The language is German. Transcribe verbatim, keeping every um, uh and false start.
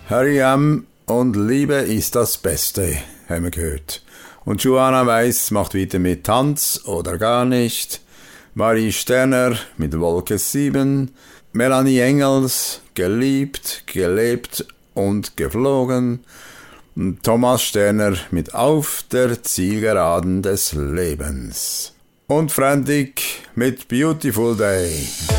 R E M und Liebe ist das Beste, haben wir gehört. Und Joanna Weiss macht weiter mit Tanz oder gar nicht. Marie Sterner mit Wolke sieben. Melanie Engels, geliebt, gelebt und geflogen. Und Thomas Sterner mit Auf der Zielgeraden des Lebens. Und Frantic mit Beautiful Day.